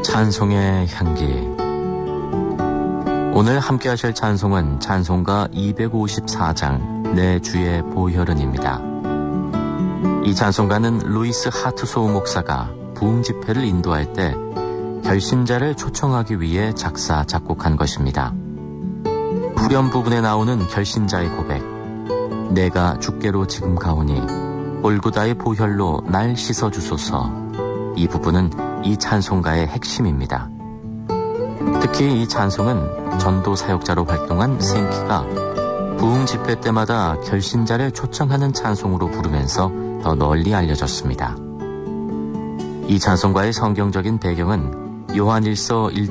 찬송의 향기. 오늘 함께 하실 찬송은 찬송가 254장 내 주의 보혈은입니다. 이 찬송가는 루이스 하트소우 목사가 부흥 집회를 인도할 때 결신자를 초청하기 위해 작사, 작곡한 것입니다. 후렴 부분에 나오는 결신자의 고백, 내가 주께로 지금 가오니 골고다의 보혈로 날 씻어주소서. 이 부분은 이 찬송가의 핵심입니다. 특히 이 찬송은 전도 사역자로 활동한 생키가 부흥 집회 때마다 결신자를 초청하는 찬송으로 부르면서 더 널리 알려졌습니다. 이 찬송가의 성경적인 배경은 요한일서